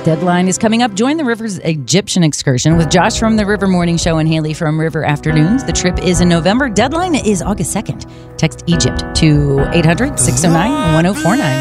Deadline is coming up. Join the River's Egyptian excursion with Josh from the River Morning Show and Haley from River Afternoons. The trip is in November. Deadline is August 2nd. Text Egypt to 800-609-1049.